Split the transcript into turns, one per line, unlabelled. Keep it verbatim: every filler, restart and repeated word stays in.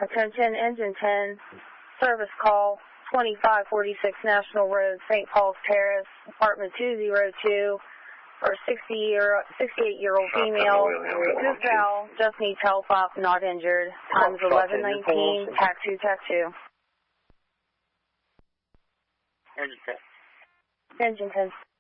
Attention, Engine ten, service call, twenty-five forty-six National Road, Saint Paul's Terrace, apartment two oh two, for sixty-eight-year-old female, Cook Val, just needs help up, not injured. Time's eleven nineteen, tac two, tac two.
Engine ten.
Engine ten.